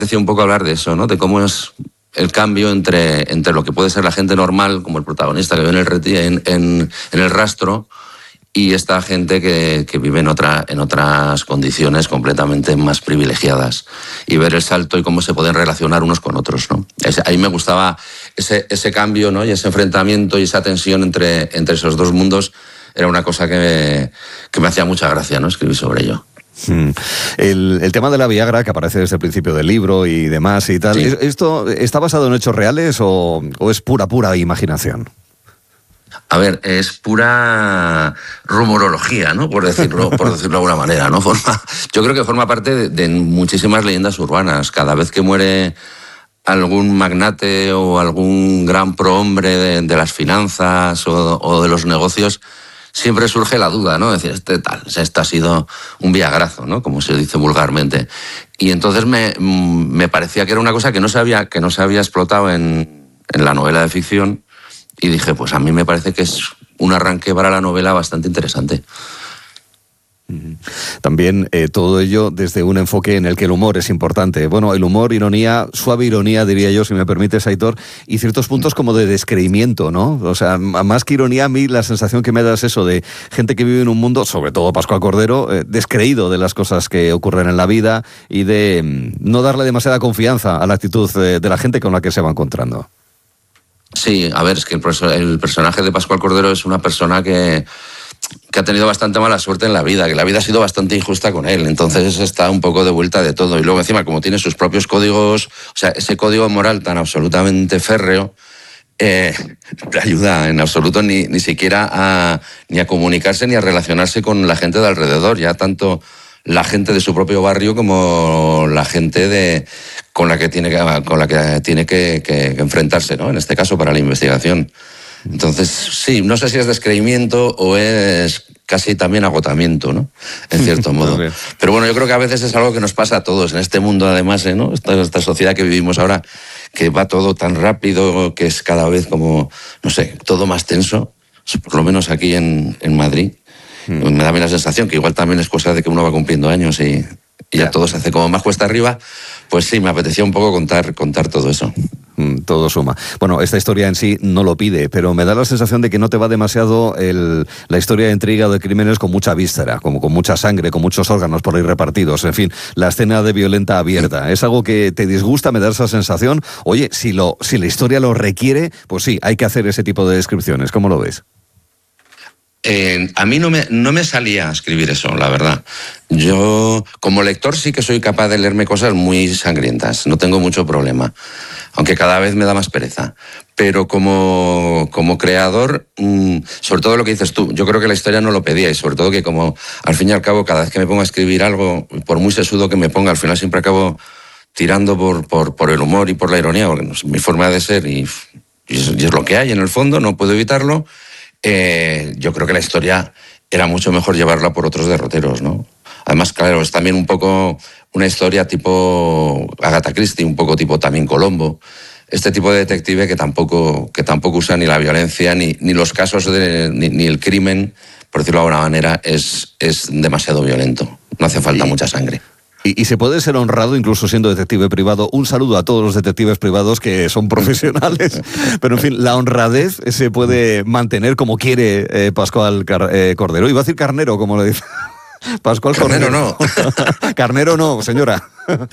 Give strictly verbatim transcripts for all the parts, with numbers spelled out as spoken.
decía un poco hablar de eso, ¿no? De cómo es el cambio entre, entre lo que puede ser la gente normal, como el protagonista que vive en el, reti- en, en, en el rastro, y esta gente que, que vive en, otra, en otras condiciones completamente más privilegiadas. Y ver el salto y cómo se pueden relacionar unos con otros, ¿no? Ese, ahí me gustaba ese, ese cambio, ¿no? Y ese enfrentamiento y esa tensión entre, entre esos dos mundos. Era una cosa que me, que me hacía mucha gracia, ¿no? Escribir sobre ello. Hmm. El, el tema de la Viagra, que aparece desde el principio del libro y demás y tal, sí. ¿Esto está basado en hechos reales o, o es pura, pura imaginación? A ver, es pura rumorología, ¿no? Por decirlo, por decirlo de alguna manera, ¿no? Forma, yo creo que forma parte de, de muchísimas leyendas urbanas. Cada vez que muere algún magnate o algún gran prohombre de, de las finanzas o, o de los negocios, siempre surge la duda, ¿no? Decir, este tal, este ha sido un viagrazo, ¿no? Como se dice vulgarmente. Y entonces me, me parecía que era una cosa que no se había, que no se había explotado en, en la novela de ficción. Y dije, pues a mí me parece que es un arranque para la novela bastante interesante. También eh, todo ello desde un enfoque en el que el humor es importante. Bueno, el humor, ironía, suave ironía, diría yo, si me permites, Aitor, y ciertos puntos como de descreimiento, ¿no? O sea, más que ironía, a mí la sensación que me da es eso de gente que vive en un mundo, sobre todo Pascual Cordero, eh, descreído de las cosas que ocurren en la vida y de mm, no darle demasiada confianza a la actitud de, de la gente con la que se va encontrando. Sí, a ver, es que el, el personaje de Pascual Cordero es una persona que, que ha tenido bastante mala suerte en la vida, que la vida ha sido bastante injusta con él, entonces está un poco de vuelta de todo. Y luego encima, como tiene sus propios códigos, o sea, ese código moral tan absolutamente férreo, eh, no le ayuda en absoluto ni, ni siquiera a, ni a comunicarse ni a relacionarse con la gente de alrededor, ya tanto la gente de su propio barrio como la gente de, con la que tiene que, con la que, tiene que, que, que enfrentarse, ¿no? En este caso, para la investigación. Entonces, sí, no sé si es descreimiento o es casi también agotamiento, ¿no? En cierto modo. Pero bueno, yo creo que a veces es algo que nos pasa a todos en este mundo, además, ¿eh? ¿no? Esta, esta sociedad que vivimos ahora, que va todo tan rápido, que es cada vez como, no sé, todo más tenso, por lo menos aquí en, en Madrid. Mm. Me da la sensación que igual también es cosa de que uno va cumpliendo años y, y ya todo se hace como más cuesta arriba. Pues sí, me apetecía un poco contar, contar todo eso. Todo suma. Bueno, esta historia en sí no lo pide, pero me da la sensación de que no te va demasiado el, la historia de intriga o de crímenes con mucha víscera, como con mucha sangre, con muchos órganos por ahí repartidos, en fin, la escena de violenta abierta. ¿Es algo que te disgusta? ¿Me da esa sensación? Oye, si, lo, si la historia lo requiere, pues sí, hay que hacer ese tipo de descripciones. ¿Cómo lo ves? Eh, a mí no me, no me salía a escribir eso, la verdad. Yo, como lector, sí que soy capaz de leerme cosas muy sangrientas, no tengo mucho problema, aunque cada vez me da más pereza. Pero como, como creador, mmm, sobre todo lo que dices tú, yo creo que la historia no lo pedía, y sobre todo que como, al fin y al cabo, cada vez que me pongo a escribir algo, por muy sesudo que me ponga, al final siempre acabo tirando por, por, por el humor y por la ironía, porque no es mi forma de ser y, y, es, y es lo que hay en el fondo, no puedo evitarlo. Eh, yo creo que la historia era mucho mejor llevarla por otros derroteros, ¿no? Además, claro, es también un poco una historia tipo Agatha Christie, un poco tipo también Colombo. Este tipo de detective que tampoco, que tampoco usa ni la violencia, ni, ni los casos, de, ni, ni el crimen, por decirlo de alguna manera, es, es demasiado violento. No hace falta mucha sangre. Y, y se puede ser honrado incluso siendo detective privado. Un saludo a todos los detectives privados que son profesionales. Pero, en fin, la honradez se puede mantener como quiere eh, Pascual Car- eh, Cordero. Iba a decir Carnero, como le dice. Pascual Carnero Cordero. no. Carnero no, señora.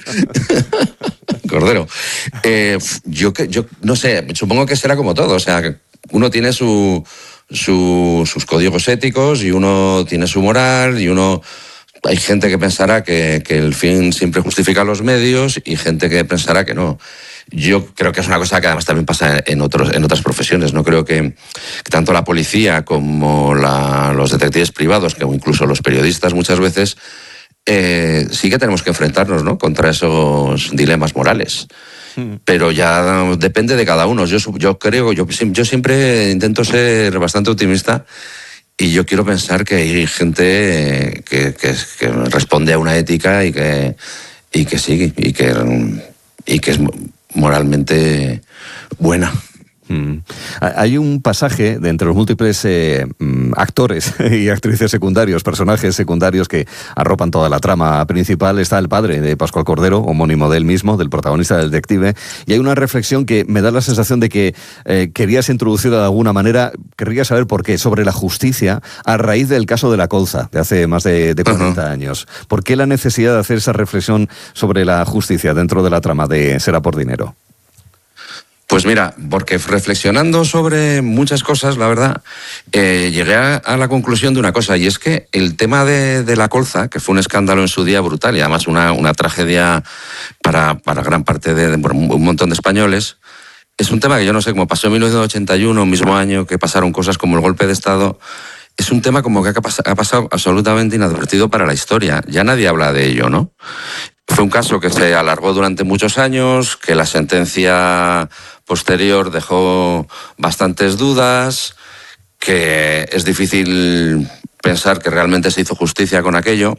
Cordero. Eh, yo, yo no sé, supongo que será como todo. O sea, uno tiene su, su, sus códigos éticos y uno tiene su moral y uno... Hay gente que pensará que, que el fin siempre justifica los medios y gente que pensará que no. Yo creo que es una cosa que además también pasa en, otros, en otras profesiones. No creo que, que tanto la policía como la, los detectives privados, como incluso los periodistas muchas veces, eh, sí que tenemos que enfrentarnos, ¿no?, contra esos dilemas morales. Pero ya depende de cada uno. Yo, yo creo, yo, yo siempre intento ser bastante optimista. Y yo quiero pensar que hay gente que, que, que responde a una ética y que, y que sí, y que, y que es moralmente buena. Mm. Hay un pasaje de entre los múltiples eh, actores y actrices secundarios, personajes secundarios que arropan toda la trama principal. Está el padre de Pascual Cordero, homónimo de él mismo, del protagonista, del detective, y hay una reflexión que me da la sensación de que eh, querías introducir de alguna manera, querría saber por qué, sobre la justicia a raíz del caso de la colza, de hace más de, de cuarenta uh-huh. años. ¿Por qué la necesidad de hacer esa reflexión sobre la justicia dentro de la trama de Será por dinero? Pues mira, porque reflexionando sobre muchas cosas, la verdad, eh, llegué a, a la conclusión de una cosa, y es que el tema de, de la colza, que fue un escándalo en su día brutal y además una, una tragedia para, para gran parte de, de un montón de españoles, es un tema que yo no sé, como pasó en mil novecientos ochenta y uno, mismo año que pasaron cosas como el golpe de Estado, es un tema como que ha pasado absolutamente inadvertido para la historia. Ya nadie habla de ello, ¿no? Fue un caso que se alargó durante muchos años, que la sentencia posterior dejó bastantes dudas, que es difícil pensar que realmente se hizo justicia con aquello,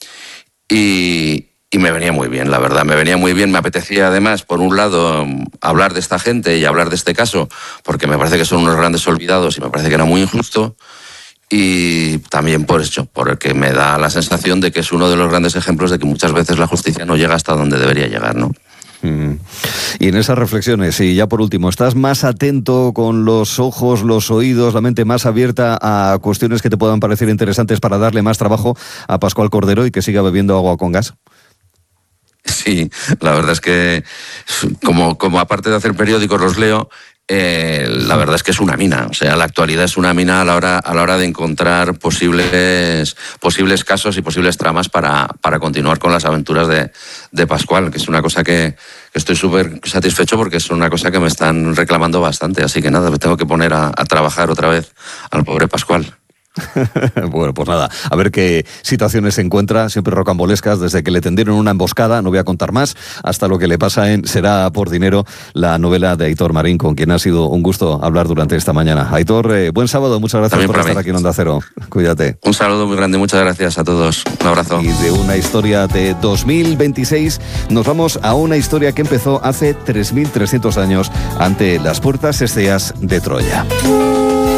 y, y me venía muy bien, la verdad, me venía muy bien. Me apetecía además, por un lado, hablar de esta gente y hablar de este caso, porque me parece que son unos grandes olvidados y me parece que era muy injusto. Y también por eso, porque me da la sensación de que es uno de los grandes ejemplos de que muchas veces la justicia no llega hasta donde debería llegar, ¿no? Mm. Y en esas reflexiones, y ya por último, ¿estás más atento con los ojos, los oídos, la mente más abierta a cuestiones que te puedan parecer interesantes para darle más trabajo a Pascual Cordero y que siga bebiendo agua con gas? Sí, la verdad es que como, como aparte de hacer periódicos los leo, Eh, la verdad es que es una mina, o sea, la actualidad es una mina a la hora, a la hora de encontrar posibles, posibles casos y posibles tramas para, para continuar con las aventuras de, de Pascual, que es una cosa que, que estoy súper satisfecho porque es una cosa que me están reclamando bastante, así que nada, me tengo que poner a, a trabajar otra vez al pobre Pascual. Bueno, pues nada, a ver qué situaciones se encuentra, siempre rocambolescas, desde que le tendieron una emboscada, no voy a contar más, hasta lo que le pasa en Será por dinero, la novela de Aitor Marín, con quien ha sido un gusto hablar durante esta mañana. Aitor, eh, buen sábado, muchas gracias También por estar mí. aquí en Onda Cero. Cuídate. Un saludo muy grande, muchas gracias a todos. Un abrazo. Y de una historia de dos mil veintiséis nos vamos a una historia que empezó hace tres mil trescientos años ante las puertas esteias de Troya.